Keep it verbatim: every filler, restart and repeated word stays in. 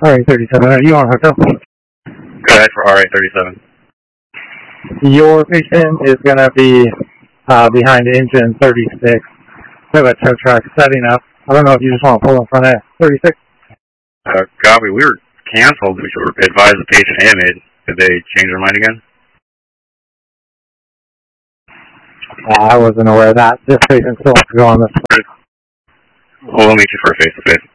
R A thirty-seven, are you on hotel? Go ahead for R A thirty-seven. Your patient is going to be uh, behind engine thirty-six. We have a tow truck setting up. I don't know if you just want to pull in front of thirty-six. Uh, copy. We were canceled. We were advised the patient had made. Did they change their mind again? Uh, I wasn't aware of that. This patient still wants to go on this. Well, we'll meet you for a face-to-face.